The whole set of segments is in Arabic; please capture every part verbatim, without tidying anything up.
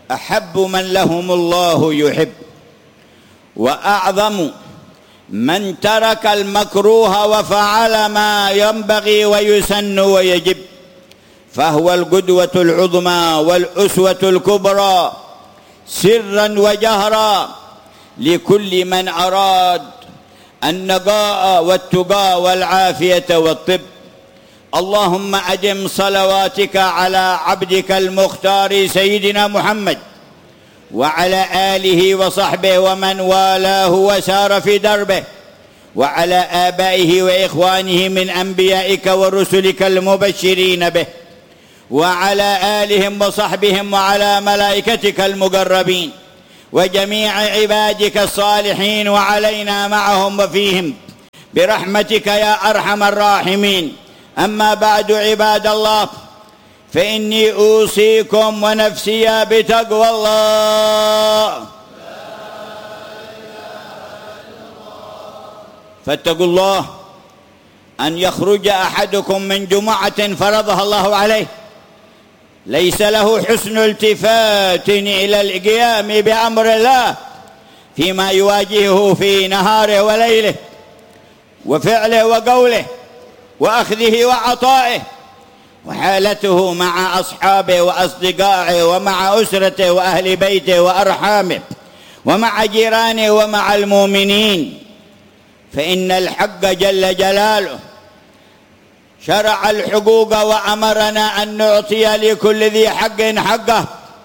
أحب من لهم الله يحب، وأعظم من ترك المكروه وفعل ما ينبغي ويسن ويجب، فهو القدوة العظمى والأسوة الكبرى سرا وجهرا لكل من أراد النقاء والتقى والعافية والطب. اللهم أدم صلواتك على عبدك المختار سيدنا محمد وعلى آله وصحبه ومن والاه وسار في دربه، وعلى آبائه وإخوانه من أنبيائك ورسلك المبشرين به، وعلى آلهم وصحبهم، وعلى ملائكتك المقربين وجميع عبادك الصالحين، وعلينا معهم وفيهم برحمتك يا أرحم الراحمين. أما بعد عباد الله، فإني أوصيكم ونفسي بتقوى الله. فاتقوا الله أن يخرج أحدكم من جمعة فرضها الله عليه ليس له حسن التفات إلى القيام بأمر الله فيما يواجهه في نهاره وليله، وفعله وقوله، وأخذه وعطائه، وحالته مع أصحابه وأصدقائه، ومع أسرته وأهل بيته وأرحامه، ومع جيرانه، ومع المؤمنين. فإن الحق جل جلاله شرع الحقوق وأمرنا أن نعطي لكل ذي حق حقه،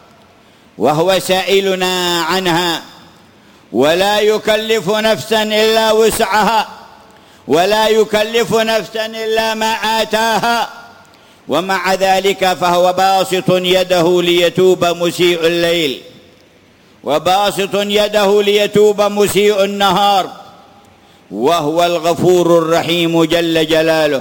وهو سائلنا عنها، ولا يكلف نفسا إلا وسعها، ولا يكلف نفسا إلا ما آتاها. ومع ذلك فهو باسط يده ليتوب مسيء الليل، وباسط يده ليتوب مسيء النهار، وهو الغفور الرحيم جل جلاله.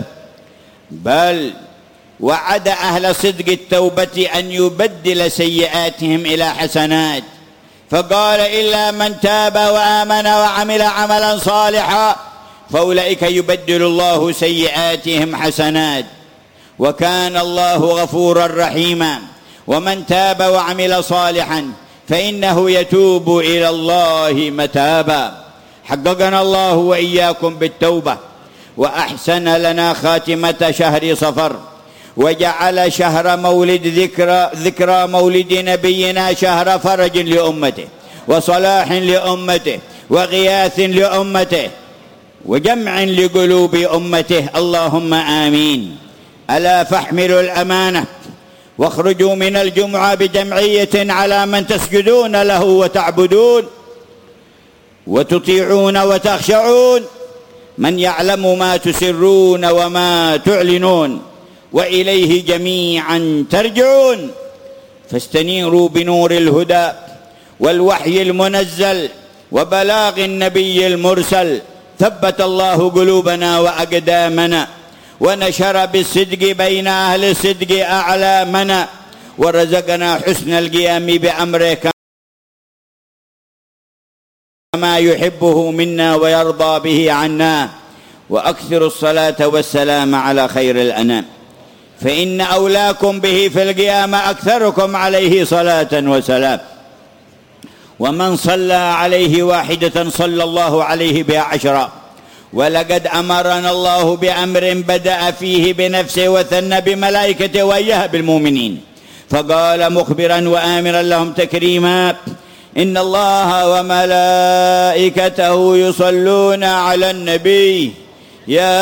بل وعد أهل صدق التوبة أن يبدل سيئاتهم إلى حسنات، فقال: إلا من تاب وآمن وعمل عملا صالحا فأولئك يبدل الله سيئاتهم حسنات، وكان الله غفورا رحيما. ومن تاب وعمل صالحا فإنه يتوب إلى الله متابا. حققنا الله وإياكم بالتوبة، وأحسن لنا خاتمة شهر صفر، وجعل شهر مولد ذكرى, ذكرى مولد نبينا شهر فرج لأمته، وصلاح لأمته، وغياث لأمته، وجمع لقلوب أمته. اللهم آمين. ألا فاحملوا الأمانة واخرجوا من الجمعة بجمعية على من تسجدون له وتعبدون وتطيعون وتخشعون، من يعلم ما تسرون وما تعلنون، وإليه جميعا ترجعون. فاستنيروا بنور الهدى والوحي المنزل وبلاغ النبي المرسل. ثبت الله قلوبنا وأقدامنا، ونشر بالصدق بين أهل الصدق أعلامنا، ورزقنا حسن القيام بأمره كما يحبه منا ويرضى به عنا. وأكثر الصلاة والسلام على خير الأنام، فإن أولاكم به في القيامة أكثركم عليه صلاة وسلام. ومن صلى عليه واحدة صلى الله عليه بها عشرا. ولقد أمرنا الله بأمر بدأ فيه بنفسه وثنى بملائكته وإياها بالمؤمنين، فقال مخبرا وآمرا لهم تكريما: إن الله وملائكته يصلون على النبي يا